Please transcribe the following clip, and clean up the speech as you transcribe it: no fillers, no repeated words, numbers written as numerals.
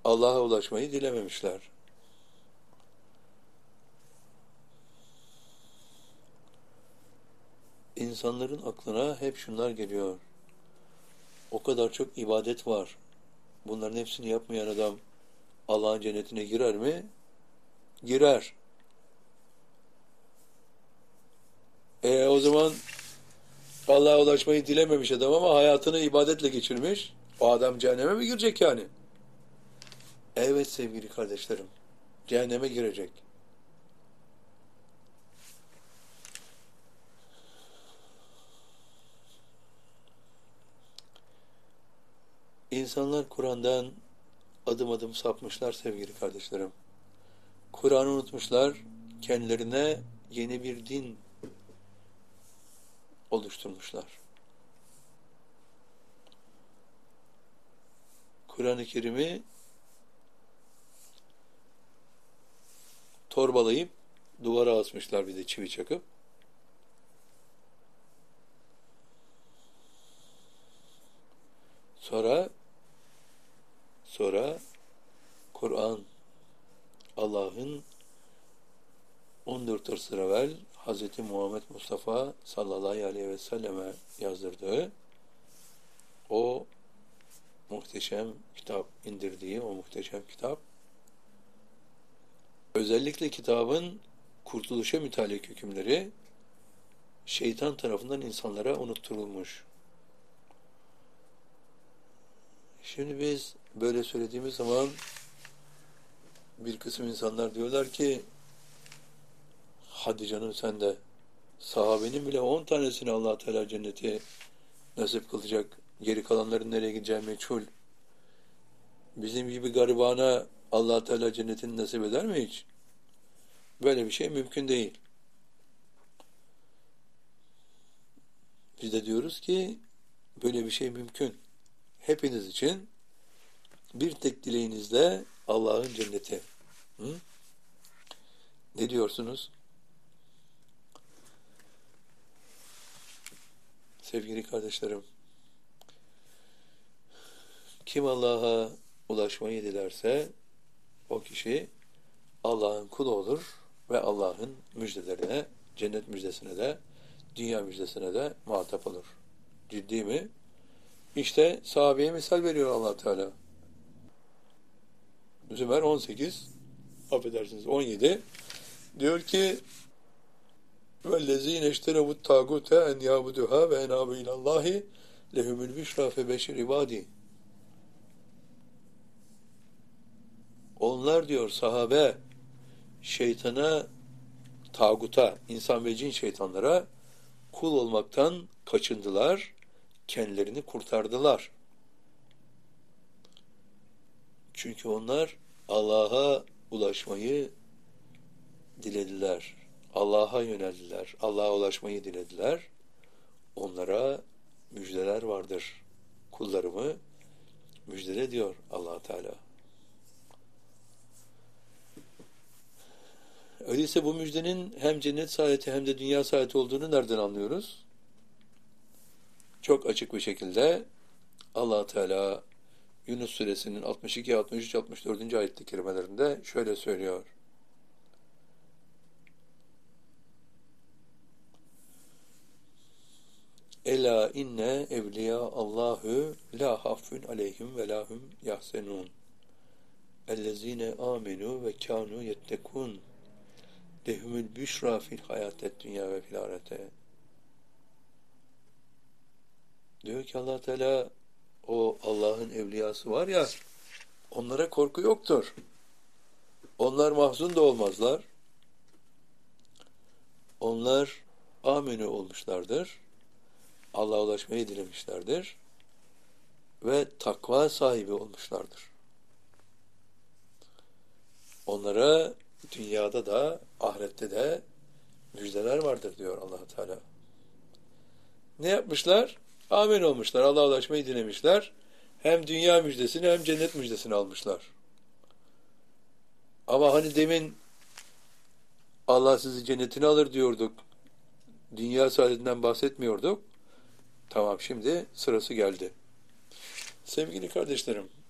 Allah'a ulaşmayı dilememişler. İnsanların aklına hep şunlar geliyor. O kadar çok ibadet var. Bunların hepsini yapmayan adam Allah'ın cennetine girer mi? Girer. O zaman Allah'a ulaşmayı dilememiş adam ama hayatını ibadetle geçirmiş. O adam cehenneme mi girecek yani? Evet sevgili kardeşlerim. Cehenneme girecek. İnsanlar Kur'an'dan adım adım sapmışlar sevgili kardeşlerim. Kur'an'ı unutmuşlar, kendilerine yeni bir din oluşturmuşlar. Kur'an-ı Kerim'i torbalayıp duvara asmışlar, bir de çivi çakıp. Sonra Kur'an Allah'ın 14 asır evvel Hz. Muhammed Mustafa sallallahu aleyhi ve selleme yazdırdığı o muhteşem kitap, indirdiği o muhteşem kitap, özellikle kitabın kurtuluşa mütalik hükümleri şeytan tarafından insanlara unutturulmuş. Şimdi biz böyle söylediğimiz zaman bir kısım insanlar diyorlar ki hadi canım sen de, sahabenin bile 10 tanesini Allah Teala cenneti nasip kılacak. Geri kalanların nereye gideceği meçhul. Bizim gibi garibana Allah Teala cennetini nasip eder mi hiç? Böyle bir şey mümkün değil. Biz de diyoruz ki böyle bir şey mümkün. Hepiniz için bir tek dileğinizle Allah'ın cenneti. Hı? Ne diyorsunuz? Sevgili kardeşlerim, kim Allah'a ulaşmayı dilerse o kişi Allah'ın kulu olur ve Allah'ın müjdelerine, cennet müjdesine de, dünya müjdesine de muhatap olur. Ciddi mi? İşte sahabeye misal veriyor Allah Teala. Zümer 18, affedersiniz 17, diyor ki وَالَّذ۪ينَ اَشْتَرَوُ التَّاغُوتَ اَنْ يَعْبُدُهَا وَاَنَابُوا اِلَى اللّٰهِ لَهُمُ الْبِشْرَى فَبَشِّرْ عِبَادِي. Onlar diyor sahabe şeytana, tağuta, insan ve cin şeytanlara kul olmaktan kaçındılar, kendilerini kurtardılar. Çünkü onlar Allah'a ulaşmayı dilediler. Allah'a yöneldiler. Allah'a ulaşmayı dilediler. Onlara müjdeler vardır. Kullarımı müjdele diyor Allah Teala. Öyleyse bu müjdenin hem cennet saadeti hem de dünya saadeti olduğunu nereden anlıyoruz? Çok açık bir şekilde Allah Teala Yunus suresinin 62, 63, 64. ayet-i kerimelerinde şöyle söylüyor. Ela inne evliya Allahu la hafun aleyhim ve lahum yahsenun. Ellezine amenu ve kanu yettekun. Lehumul büşra fil hayatet dünya ve fil ahirete. Diyor ki Allah Teala, o Allah'ın evliyası var ya, onlara korku yoktur. Onlar mahzun da olmazlar. Onlar amenu olmuşlardır. Allah'a ulaşmayı dilemişlerdir. Ve takva sahibi olmuşlardır. Onlara dünyada da ahirette de müjdeler vardır diyor Allah Teala. Ne yapmışlar? Amin olmuşlar. Allah'a ulaşmayı dilemişler. Hem dünya müjdesini hem cennet müjdesini almışlar. Ama hani demin Allah sizi cennetine alır diyorduk. Dünya saadetinden bahsetmiyorduk. Tamam, şimdi sırası geldi. Sevgili kardeşlerim,